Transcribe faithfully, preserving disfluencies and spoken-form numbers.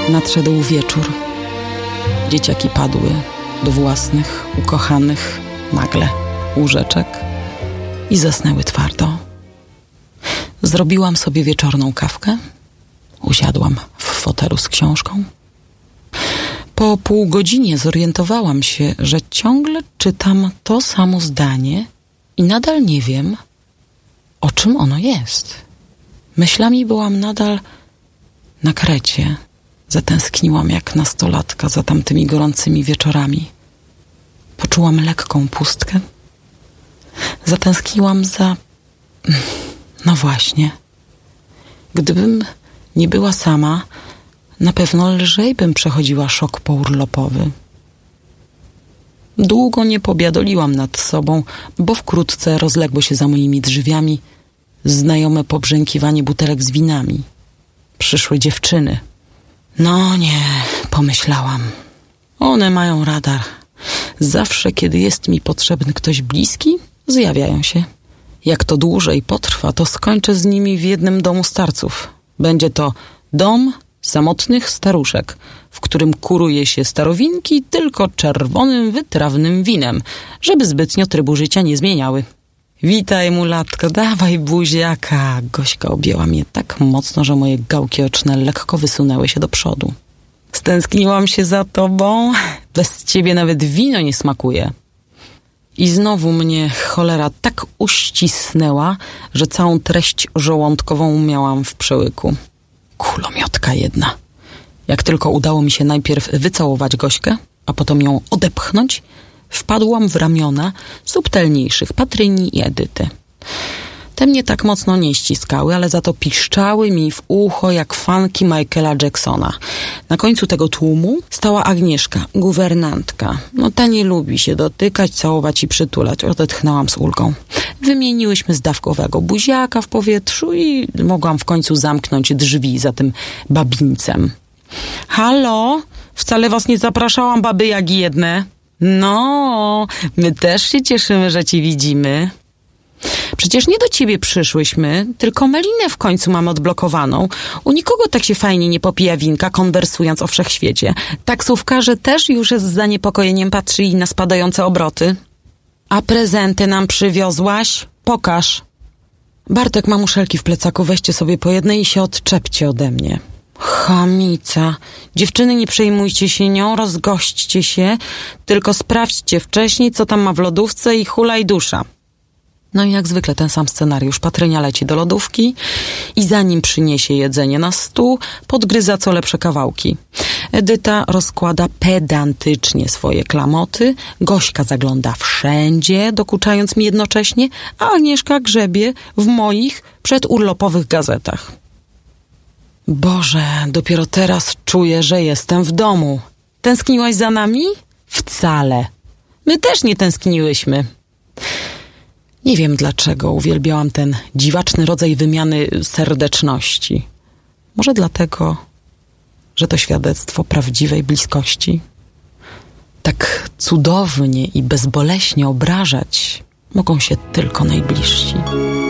Nadszedł wieczór. Dzieciaki padły do własnych, ukochanych nagle łóżeczek i zasnęły twardo. Zrobiłam sobie wieczorną kawkę. Usiadłam w fotelu z książką. Po pół godzinie zorientowałam się, że ciągle czytam to samo zdanie i nadal nie wiem, o czym ono jest. Myślami byłam nadal na Krecie. Zatęskniłam jak nastolatka za tamtymi gorącymi wieczorami. Poczułam lekką pustkę. Zatęskniłam za... No właśnie. Gdybym nie była sama, na pewno lżej bym przechodziła szok pourlopowy. Długo nie pobiadoliłam nad sobą, bo wkrótce rozległo się za moimi drzwiami znajome pobrzękiwanie butelek z winami. Przyszły dziewczyny. No nie, pomyślałam. One mają radar. Zawsze, kiedy jest mi potrzebny ktoś bliski, zjawiają się. Jak to dłużej potrwa, to skończę z nimi w jednym domu starców. Będzie to dom samotnych staruszek, w którym kuruje się starowinki tylko czerwonym, wytrawnym winem, żeby zbytnio trybu życia nie zmieniały. Witaj, mulatko, dawaj buziaka. Gośka objęła mnie tak mocno, że moje gałki oczne lekko wysunęły się do przodu. Stęskniłam się za tobą. Bez ciebie nawet wino nie smakuje. I znowu mnie cholera tak uścisnęła, że całą treść żołądkową miałam w przełyku. Kulomiotka jedna. Jak tylko udało mi się najpierw wycałować Gośkę, a potem ją odepchnąć, wpadłam w ramiona subtelniejszych Patryni i Edyty. Te mnie tak mocno nie ściskały, ale za to piszczały mi w ucho jak fanki Michaela Jacksona. Na końcu tego tłumu stała Agnieszka, guwernantka. No ta nie lubi się dotykać, całować i przytulać. Odetchnęłam z ulgą. Wymieniłyśmy zdawkowego buziaka w powietrzu i mogłam w końcu zamknąć drzwi za tym babińcem. Halo? Wcale was nie zapraszałam, baby jak jedne. No, my też się cieszymy, że cię widzimy. Przecież nie do ciebie przyszłyśmy, tylko Melinę w końcu mamy odblokowaną. U nikogo tak się fajnie nie popija winka, konwersując o wszechświecie. Taksówkarze też już z zaniepokojeniem patrzyli na spadające obroty. A prezenty nam przywiozłaś? Pokaż. Bartek ma muszelki w plecaku, weźcie sobie po jednej i się odczepcie ode mnie. Chamica. Dziewczyny, nie przejmujcie się nią, rozgośćcie się, tylko sprawdźcie wcześniej, co tam ma w lodówce i hulaj dusza. No i jak zwykle ten sam scenariusz. Patrynia leci do lodówki i zanim przyniesie jedzenie na stół, podgryza co lepsze kawałki. Edyta rozkłada pedantycznie swoje klamoty, Gośka zagląda wszędzie, dokuczając mi jednocześnie, a Agnieszka grzebie w moich przedurlopowych gazetach. Boże, dopiero teraz czuję, że jestem w domu. Tęskniłaś za nami? Wcale. My też nie tęskniłyśmy. Nie wiem dlaczego uwielbiałam ten dziwaczny rodzaj wymiany serdeczności. Może dlatego, że to świadectwo prawdziwej bliskości. Tak cudownie i bezboleśnie obrażać mogą się tylko najbliżsi.